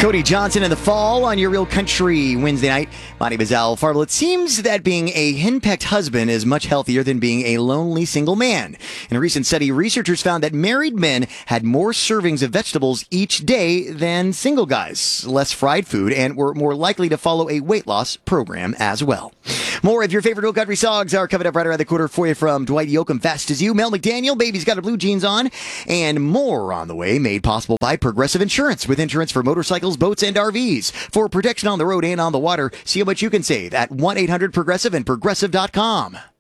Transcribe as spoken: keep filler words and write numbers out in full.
Cody Johnson in the fall on your Real Country Wednesday night. My name is Al Farble. It seems that being a henpecked husband is much healthier than being a lonely single man. In a recent study, researchers found that married men had more servings of vegetables each day than single guys, less fried food, and were more likely to follow a weight loss program as well. More of your favorite Real Country songs are coming up right around the corner for you from Dwight Yoakam, Fast As You, Mel McDaniel, Baby's Got Her Blue Jeans On, and more on the way, made possible by Progressive Insurance, with insurance for motorcycles, boats, and R Vs. For protection on the road and on the water, see how much you can save at one eight hundred progressive and progressive dot com.